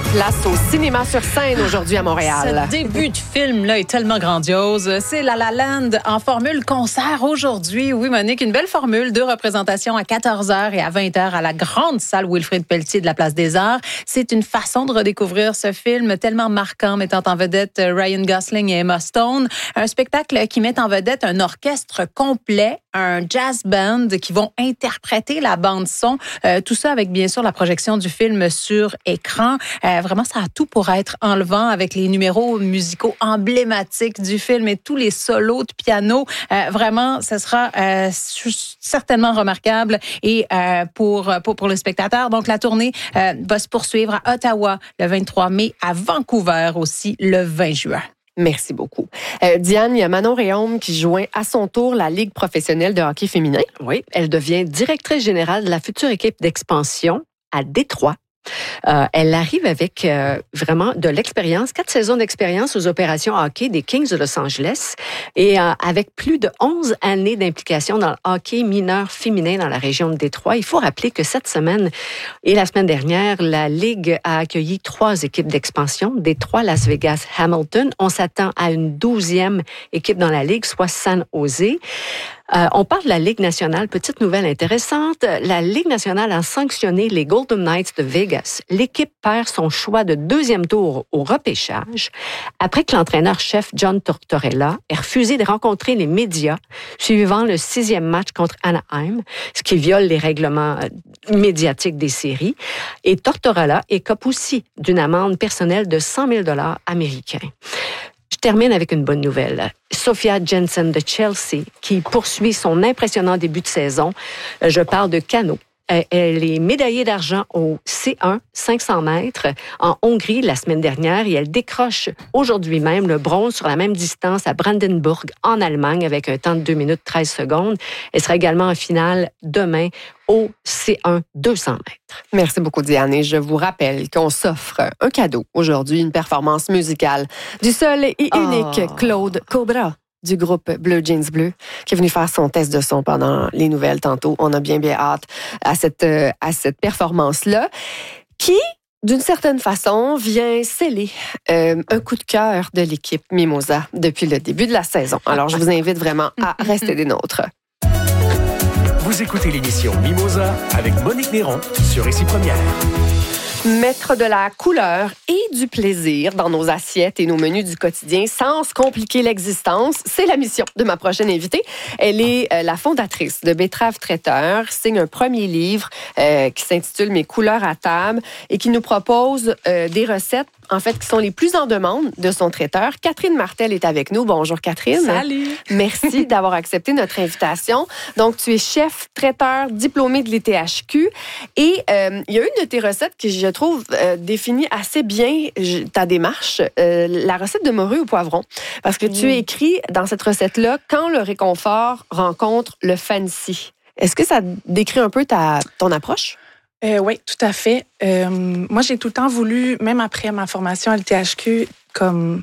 Place au cinéma sur scène aujourd'hui à Montréal. Ce début de film-là est tellement grandiose. C'est La La Land en formule concert aujourd'hui. Oui, Monique, une belle formule. 2 représentations à 14h et à 20h à la grande salle Wilfrid Pelletier de la Place des Arts. C'est une façon de redécouvrir ce film tellement marquant, mettant en vedette Ryan Gosling et Emma Stone. Un spectacle qui met en vedette un orchestre complet, un jazz band qui vont interpréter la bande-son. Tout ça avec, bien sûr, la projection du film sur écran. Vraiment, ça a tout pour être enlevant avec les numéros musicaux emblématiques du film et tous les solos de piano. Vraiment, ce sera certainement remarquable et pour le spectateur. Donc, la tournée va se poursuivre à Ottawa le 23 mai, à Vancouver aussi le 20 juin. Merci beaucoup. Diane, il y a Manon Réaume qui joint à son tour la Ligue professionnelle de hockey féminin. Oui, elle devient directrice générale de la future équipe d'expansion à Détroit. Elle arrive avec vraiment de l'expérience, 4 saisons d'expérience aux opérations hockey des Kings de Los Angeles et avec plus de 11 années d'implication dans le hockey mineur féminin dans la région de Détroit. Il faut rappeler que cette semaine et la semaine dernière, la Ligue a accueilli 3 équipes d'expansion, Détroit, Las Vegas, Hamilton. On s'attend à une 12e équipe dans la Ligue, soit San Jose. On parle de la Ligue nationale. Petite nouvelle intéressante. La Ligue nationale a sanctionné les Golden Knights de Vegas. L'équipe perd son choix de 2e tour au repêchage après que l'entraîneur-chef John Tortorella ait refusé de rencontrer les médias suivant le 6e match contre Anaheim, ce qui viole les règlements médiatiques des séries. Et Tortorella écope aussi d'une amende personnelle de 100 000 $ américains. Je termine avec une bonne nouvelle. Sophia Jensen de Chelsea, qui poursuit son impressionnant début de saison. Je parle de canot. Elle est médaillée d'argent au C1 500 mètres en Hongrie la semaine dernière et elle décroche aujourd'hui même le bronze sur la même distance à Brandenburg en Allemagne avec un temps de 2 minutes 13 secondes. Elle sera également en finale demain au C1 200 mètres. Merci beaucoup, Diane. Et je vous rappelle qu'on s'offre un cadeau aujourd'hui, une performance musicale du seul et unique Claude Cobra du groupe Bleu Jeans Bleu, qui est venu faire son test de son pendant les nouvelles tantôt. On a bien hâte à cette performance-là, qui, d'une certaine façon, vient sceller un coup de cœur de l'équipe Mimosa depuis le début de la saison. Alors, je vous invite vraiment à rester des nôtres. Vous écoutez l'émission Mimosa avec Monique Néron sur Ici Première. Mettre de la couleur et du plaisir dans nos assiettes et nos menus du quotidien sans se compliquer l'existence, c'est la mission de ma prochaine invitée. Elle est la fondatrice de Betterave Traiteur, signe un premier livre qui s'intitule « Mes couleurs à table » et qui nous propose des recettes en fait, qui sont les plus en demande de son traiteur. Catherine Martel est avec nous. Bonjour, Catherine. Salut. Merci d'avoir accepté notre invitation. Donc, tu es chef traiteur diplômé de l'ETHQ et il y a une de tes recettes que je trouve définit assez bien ta démarche, la recette de morue au poivron. Parce que tu écris dans cette recette-là « Quand le réconfort rencontre le fancy ». Est-ce que ça décrit un peu ton approche? Oui, tout à fait. Moi, j'ai tout le temps voulu, même après ma formation à l'ETHQ, comme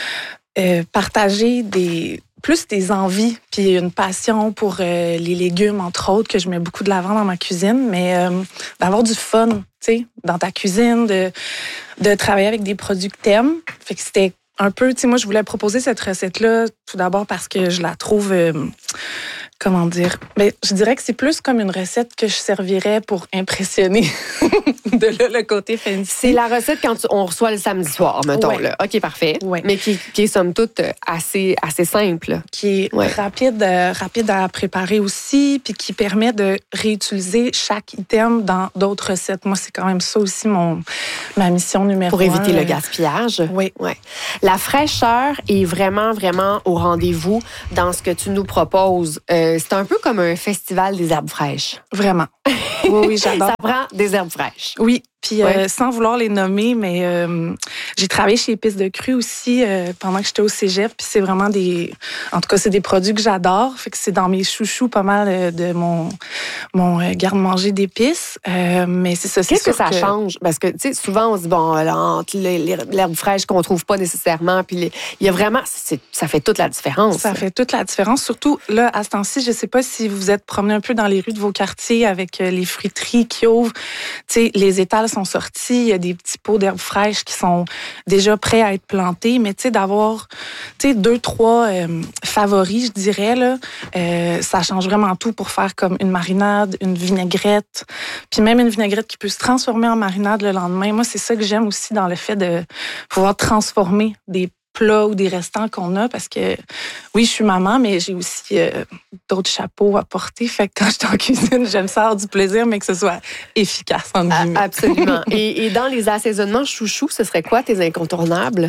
partager plus des envies puis une passion pour les légumes, entre autres, que je mets beaucoup de l'avant dans ma cuisine, mais d'avoir du fun, tu sais, dans ta cuisine, de travailler avec des produits que t'aimes. Fait que c'était un peu, tu sais, moi, je voulais proposer cette recette-là tout d'abord parce que je la trouve... comment dire? Mais je dirais que c'est plus comme une recette que je servirais pour impressionner de là, le côté fancy. C'est la recette quand on reçoit le samedi soir, mettons. Ouais. Là. OK, parfait. Ouais. Mais qui est somme toute assez simple. Qui est rapide à préparer aussi, puis qui permet de réutiliser chaque item dans d'autres recettes. Moi, c'est quand même ça aussi ma mission numéro 1. Pour éviter le gaspillage. Oui. Ouais. La fraîcheur est vraiment, vraiment au rendez-vous dans ce que tu nous proposes. C'est un peu comme un festival des herbes fraîches. Vraiment. Oui, j'adore. Ça prend des herbes fraîches. Oui, puis sans vouloir les nommer, mais j'ai travaillé chez Épices de Cru aussi pendant que j'étais au cégep, puis c'est vraiment en tout cas, c'est des produits que j'adore, fait que c'est dans mes chouchous pas mal de mon garde-manger d'épices, mais c'est ça, c'est Qu'est-ce que ça change? Parce que, tu sais, souvent, on se dit, bon, entre l'herbe fraîche qu'on trouve pas nécessairement, puis il y a vraiment, ça fait toute la différence. Ça fait toute la différence, surtout, là, à ce temps-ci, je sais pas si vous vous êtes promené un peu dans les rues de vos quartiers avec les fruiteries qui ouvrent, tu sais, les étals végétales sont sorties, il y a des petits pots d'herbes fraîches qui sont déjà prêts à être plantés, mais tu sais, d'avoir 2, 3 favoris, je dirais, là, ça change vraiment tout pour faire comme une marinade, une vinaigrette, puis même une vinaigrette qui peut se transformer en marinade le lendemain. Moi, c'est ça que j'aime aussi dans le fait de pouvoir transformer des plats ou des restants qu'on a, parce que oui, je suis maman, mais j'ai aussi d'autres chapeaux à porter. Fait que quand je suis en cuisine, j'aime ça avoir du plaisir, mais que ce soit efficace, entre guillemets. Absolument. Et dans les assaisonnements chouchous, ce serait quoi tes incontournables?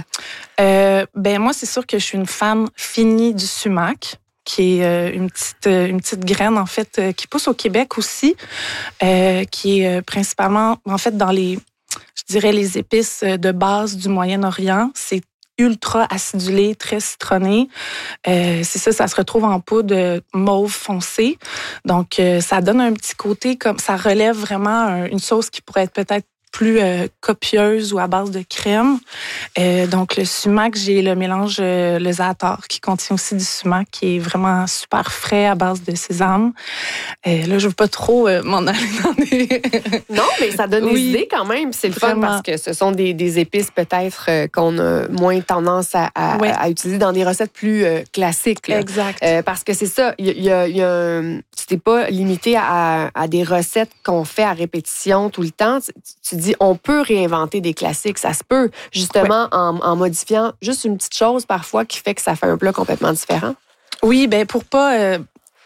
Moi, c'est sûr que je suis une fan finie du sumac, qui est une petite graine, en fait, qui pousse au Québec aussi, qui est principalement, en fait, dans les épices de base du Moyen-Orient. C'est ultra acidulé, très citronné. C'est ça se retrouve en poudre mauve foncé. Donc, ça donne un petit côté comme ça relève vraiment une sauce qui pourrait être peut-être plus copieuse ou à base de crème. Donc, le sumac, j'ai le mélange, le za'atar, qui contient aussi du sumac, qui est vraiment super frais à base de sésame. Là, je ne veux pas trop m'en aller dans des... Non, mais ça donne des idées quand même. C'est le fun parce que ce sont des épices peut-être qu'on a moins tendance à utiliser dans des recettes plus classiques. Là. Exact. Parce que c'est ça, tu t'es pas limité à des recettes qu'on fait à répétition tout le temps. Tu dis, on peut réinventer des classiques. Ça se peut, justement, en modifiant juste une petite chose parfois qui fait que ça fait un plat complètement différent. Oui, bien, pour pas...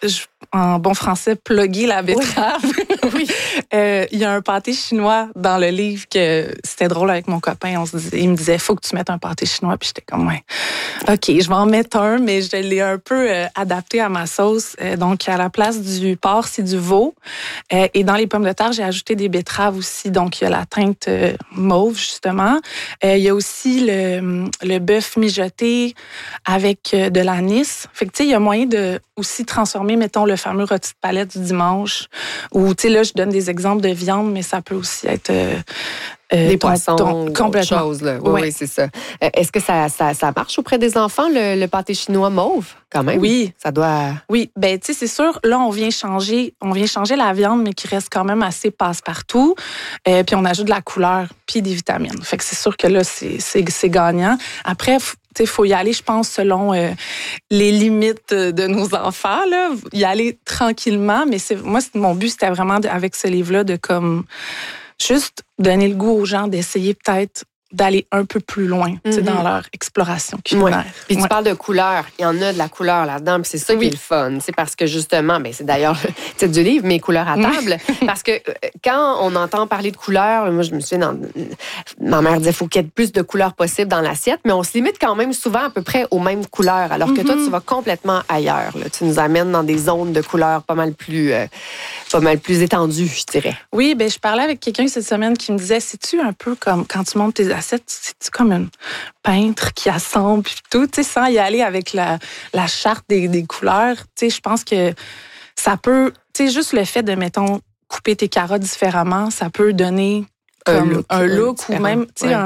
en bon français, plugger la betterave. Oui. Il y a un pâté chinois dans le livre que c'était drôle avec mon copain. Il me disait, faut que tu mettes un pâté chinois. Puis j'étais comme, ouais, OK, je vais en mettre un, mais je l'ai un peu adapté à ma sauce. Donc, à la place du porc, c'est du veau. Et dans les pommes de terre, j'ai ajouté des betteraves aussi. Donc, il y a la teinte mauve, justement. Il y a aussi le bœuf mijoté avec de l'anis. Fait que, tu sais, il y a moyen de aussi transformer, mettons, le fameux rôti de palette du dimanche. Ou, tu sais, là, je donne des exemples de viande, mais ça peut aussi être... des poissons, complètement. Choses, là. Oui, c'est ça. Est-ce que ça marche auprès des enfants, le pâté chinois mauve, quand même? Oui. Ça doit... Oui, bien, tu sais, c'est sûr, là, on vient changer la viande, mais qui reste quand même assez passe-partout. Puis on ajoute de la couleur, puis des vitamines. Fait que c'est sûr que là, c'est gagnant. Après, il faut y aller, je pense, selon les limites de nos enfants, là. Y aller tranquillement, mais mon but, c'était vraiment, avec ce livre-là, de comme... juste donner le goût aux gens d'essayer peut-être d'aller un peu plus loin dans leur exploration culinaire. Ouais. Puis tu parles de couleur. Il y en a de la couleur là-dedans. Puis c'est ça qui est le fun. C'est parce que justement, c'est d'ailleurs le titre du livre, mes couleurs à table. Parce que quand on entend parler de couleurs, moi je me souviens, ma mère disait qu'il faut qu'il y ait plus de couleurs possibles dans l'assiette, mais on se limite quand même souvent à peu près aux mêmes couleurs. Alors que toi, tu vas complètement ailleurs. Là. Tu nous amènes dans des zones de couleurs pas mal plus étendues, je dirais. Oui, je parlais avec quelqu'un cette semaine qui me disait, c'est-tu un peu comme quand tu montes tes assiettes, c'est-tu comme une peintre qui assemble puis tout, tu sais, sans y aller avec la charte des couleurs. Tu sais, je pense que ça peut, tu sais, juste le fait de, mettons, couper tes carottes différemment, ça peut donner un look ou même, tu sais,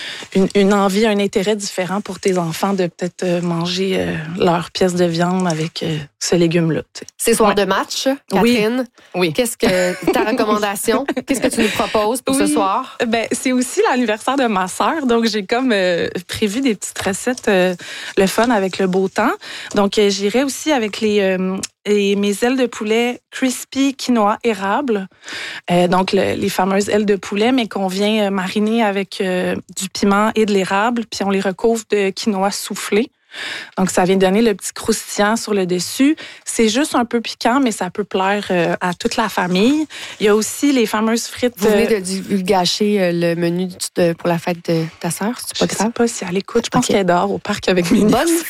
une envie, un intérêt différent pour tes enfants de peut-être manger leur pièce de viande avec ce légume-là. Tu sais. C'est soir de match, Catherine. Oui. Qu'est-ce que ta recommandation? Qu'est-ce que tu nous proposes pour ce soir? C'est aussi l'anniversaire de ma sœur, donc j'ai comme prévu des petites recettes le fun avec le beau temps. Donc j'irai aussi avec mes ailes de poulet crispy quinoa érable. Donc les fameuses ailes de poulet, mais qu'on vient mariner avec du piment et de l'érable, puis on les recouvre de quinoa soufflé. Donc, ça vient donner le petit croustillant sur le dessus. C'est juste un peu piquant, mais ça peut plaire à toute la famille. Il y a aussi les fameuses frites... Vous venez de gâcher le menu pour la fête de ta sœur, c'est pas grave? Je sais pas si elle écoute. Je pense qu'elle est dehors au parc avec mes nièces.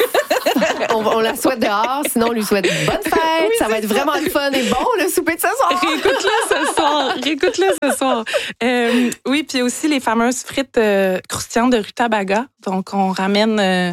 On la souhaite dehors, sinon on lui souhaite bonne fête. Oui, ça va être vraiment le fun et bon, le souper de ce soir. Réécoute-le ce soir. Oui, puis aussi les fameuses frites croustillantes de rutabaga. Donc, on ramène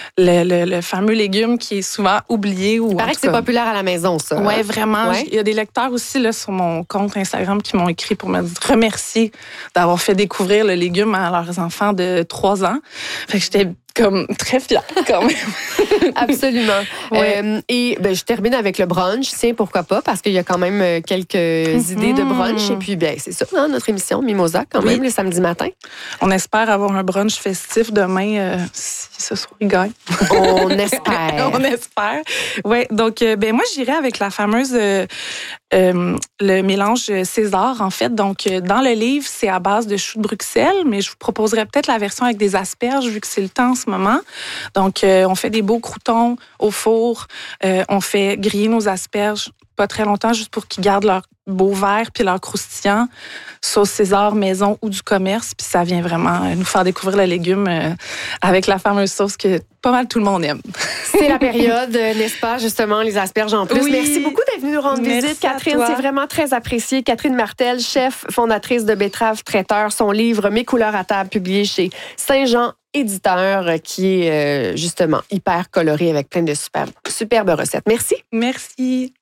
le fameux légume qui est souvent oublié. Il paraît que c'est populaire à la maison, ça. Oui, vraiment. Ouais. Il y a des lecteurs aussi là, sur mon compte Instagram qui m'ont écrit pour me remercier d'avoir fait découvrir le légume à leurs enfants de 3 ans. Fait que j'étais comme très fière quand même. Absolument. Ouais. Et je termine avec le brunch. Tiens, pourquoi pas, parce qu'il y a quand même quelques idées de brunch. Et puis, c'est ça, hein, notre émission Mimosa, quand même, le samedi matin. On espère avoir un brunch festif demain, si ce soir il gagne. On espère. On espère. Oui, donc, moi, j'irais avec la fameuse... le mélange César, en fait. Donc, dans le livre, c'est à base de choux de Bruxelles, mais je vous proposerais peut-être la version avec des asperges, vu que c'est le temps en ce moment. Donc, on fait des beaux croûtons au four. On fait griller nos asperges pas très longtemps, juste pour qu'ils gardent leur beau vert puis leur croustillant. Sauce César maison ou du commerce. Puis ça vient vraiment nous faire découvrir le légume avec la fameuse sauce que pas mal tout le monde aime. C'est la période, n'est-ce pas, justement, les asperges en plus. Oui. Merci beaucoup d'être venue nous rendre visite, Catherine. C'est vraiment très apprécié. Catherine Martel, chef, fondatrice de Betterave Traiteur, son livre Mes couleurs à table, publié chez Saint-Jean Éditeur, qui est justement hyper coloré avec plein de superbes recettes. Merci. Merci.